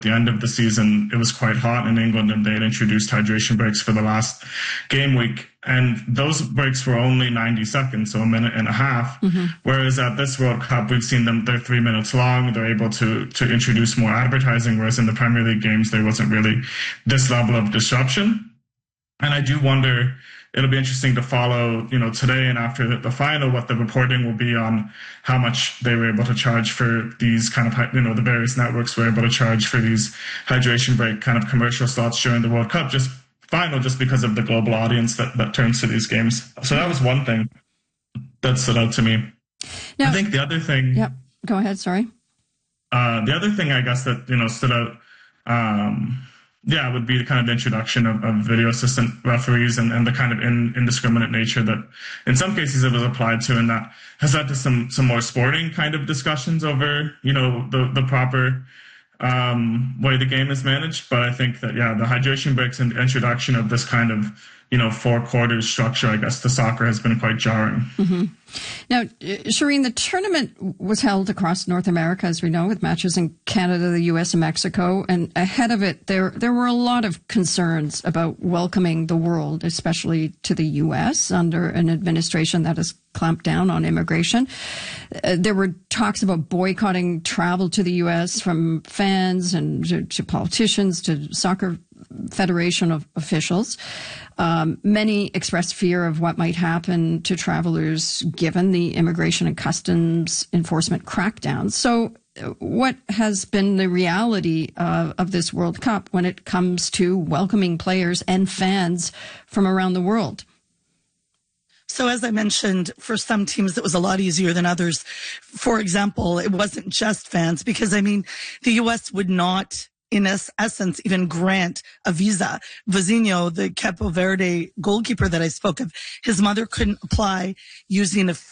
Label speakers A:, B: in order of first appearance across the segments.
A: the end of the season, it was quite hot in England and they had introduced hydration breaks for the last game week. And those breaks were only 90 seconds, so a minute and a half. Mm-hmm. Whereas at this World Cup, we've seen them, they're 3 minutes long. They're able to introduce more advertising, whereas in the Premier League games, there wasn't really this level of disruption. And I do wonder, it'll be interesting to follow, today and after the final, what the reporting will be on how much they were able to charge for these kind of, the various networks were able to charge for these hydration break kind of commercial slots during the World Cup, just because of the global audience that turns to these games. So that was one thing that stood out to me. Now, I think the other thing...
B: Yep. Go ahead, sorry.
A: The other thing, I guess, that, stood out... would be the kind of introduction of video assistant referees and the kind of indiscriminate nature that in some cases it was applied to, and that has led to some more sporting kind of discussions over, the proper way the game is managed. But I think that, the hydration breaks and introduction of this kind of, 4 quarters structure, I guess, to soccer has been quite jarring.
B: Mm-hmm. Now, Shireen, the tournament was held across North America, as we know, with matches in Canada, the U.S., and Mexico. And ahead of it, there were a lot of concerns about welcoming the world, especially to the U.S., under an administration that has clamped down on immigration. There were talks about boycotting travel to the U.S. from fans and to politicians, to soccer federation of officials. Many expressed fear of what might happen to travelers given the immigration and customs enforcement crackdown. So what has been the reality of this World Cup when it comes to welcoming players and fans from around the world?
C: So as I mentioned, for some teams, it was a lot easier than others. For example, it wasn't just fans because, the U.S. would not, in essence, even grant a visa. Vazino, the Capo Verde goalkeeper that I spoke of, his mother couldn't apply using a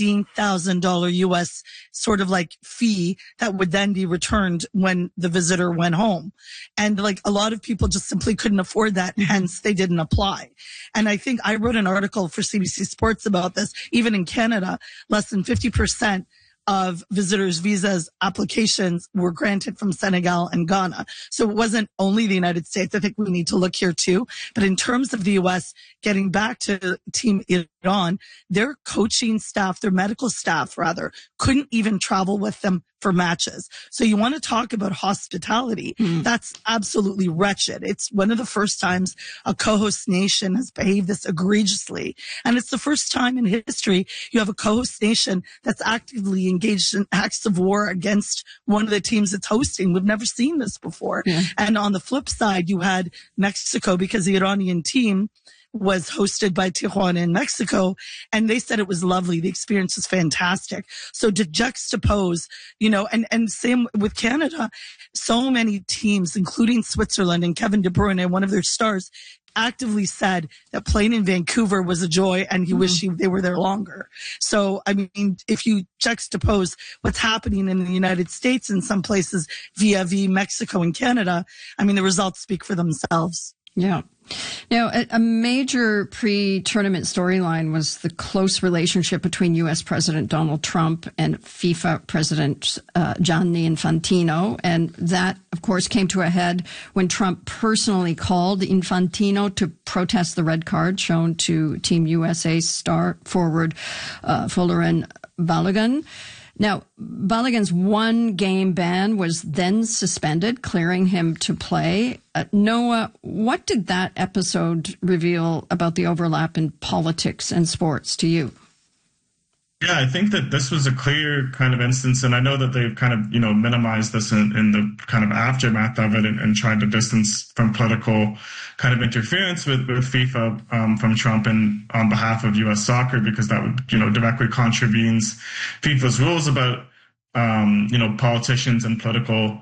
C: $15,000 U.S. sort of like fee that would then be returned when the visitor went home. And a lot of people just simply couldn't afford that, hence they didn't apply. And I think I wrote an article for CBC Sports about this. Even in Canada, less than 50% of visitors' visas applications were granted from Senegal and Ghana. So it wasn't only the United States. I think we need to look here too. But in terms of the U.S., getting back to Team Iran, their coaching staff, their medical staff rather, couldn't even travel with them for matches. So you want to talk about hospitality. That's absolutely wretched. It's one of the first times a co-host nation has behaved this egregiously. And it's the first time in history you have a co-host nation that's actively engaged in acts of war against one of the teams that's hosting. We've never seen this before. Yeah. And on the flip side, you had Mexico, because the Iranian team was hosted by Tijuana in Mexico, and they said it was lovely. The experience was fantastic. So to juxtapose, and same with Canada, so many teams, including Switzerland and Kevin De Bruyne, one of their stars, actively said that playing in Vancouver was a joy and he wished they were there longer. So, if you juxtapose what's happening in the United States in some places vis-a-vis Mexico and Canada, the results speak for themselves.
B: Yeah. Now, a major pre-tournament storyline was the close relationship between U.S. President Donald Trump and FIFA President Gianni Infantino. And that, of course, came to a head when Trump personally called Infantino to protest the red card shown to Team USA star forward Folarin Balogun. Now, Balogun's 1-game ban was then suspended, clearing him to play. Noah, what did that episode reveal about the overlap in politics and sports to you?
A: Yeah, I think that this was a clear kind of instance, and I know that they've kind of, minimized this in the kind of aftermath of it and tried to distance from political kind of interference with FIFA from Trump and on behalf of U.S. soccer, because that would, directly contravenes FIFA's rules about, politicians and political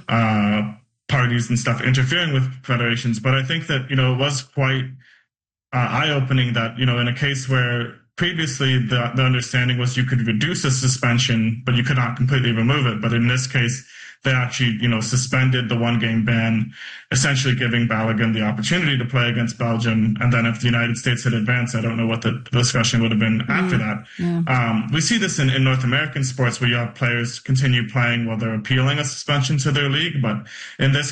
A: parties and stuff interfering with federations. But I think that, it was quite eye-opening that, in a case where previously the understanding was you could reduce a suspension, but you could not completely remove it. But in this case, they actually, suspended the 1-game ban, essentially giving Balogun the opportunity to play against Belgium. And then if the United States had advanced, I don't know what the discussion would have been after that. Yeah. We see this in North American sports where you have players continue playing while they're appealing a suspension to their league. But in this